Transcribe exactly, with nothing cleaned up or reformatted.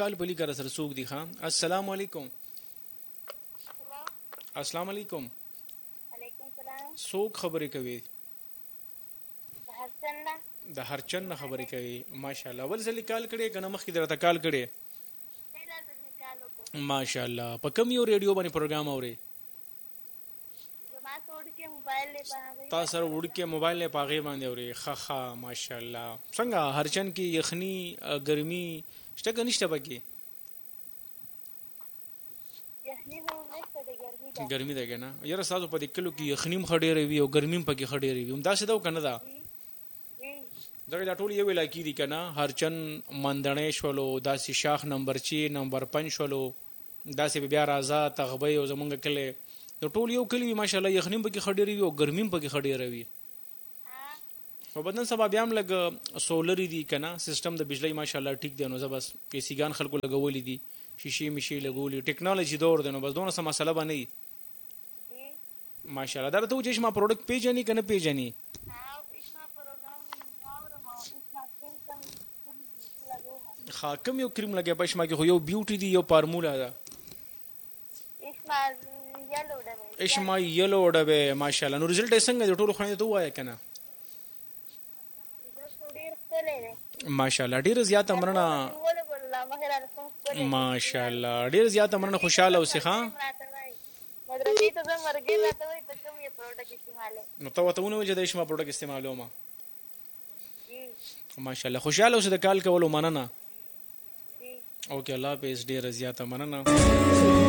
کال پلی کر سر سوق دی خان. السلام علیکم. السلام علیکم. وعلیکم السلام. سوق خبرې کوي د هرچن نه د هرچن نه خبرې کوي. ماشاءالله. ول ځلې کال کړي کنه مخکې درته کال کړي؟ پیلا د نکالو کو ماشاءالله. په کوم یو ریډیو باندې پروګرام اوري؟ زما سوډ کې موبایل له باندې تاسو سره وړ کې موبایل له پاغي باندې اوري. خخا ماشاءالله. څنګه هرچن کې یخني ګرمي شته کنيشته پکې؟ یخني هو نشته د ګرمي ده. ګرمي ده کنه. یاره تاسو په دې کلو کې یخنیم خډېره وي او ګرمیم پکې خډېره وي. هم دا څه دا کنه دا دا ټول یو علاقې دي کنه. هرچن مندنې شولو داسې شاخ نمبر چی نمبر پنځه شولو داسې بیا راځه تغبې او زمونږ کله د ټول یو کلی ماشاءالله یخنیم پکې خډېره وي او ګرمیم پکې خډېره وي. او بدن سبا بیا هم لګ سولر دي کنه سیستم د بجلی ماشاءالله ټیک دی. نو زبس پیسيګان خلکو لګولې دي شیشې مشي لګولې ټیکنالوژي دور دی. نو بس دونه سم مسله باندې ماشاءالله. دا ته چې ما پروډکټ پیژنې کنه پیژنې؟ خاکم یو کریم لګیا پښما کې خو یو بیوټي دی یو فارمولا ده. اسما یلو ډبه اسما یلو ډبه ماشاءالله. نو رزلټ څنګه ټول خو نه ته وای کنه؟ ماشاءالله ډیر زیات امرنا ماشاءالله ډیر زیات امرنا خوشاله اوسې ها. مدرسې ته زم ورګې راته وای ته کوم یو پروډکټ استعماله نو ته وته ونه چې د شما پروډکټ استعمالوم ماشاءالله. خوشاله اوسې د کال کولو مننه. اوکې الله حافظ. ډیر زیات مننه.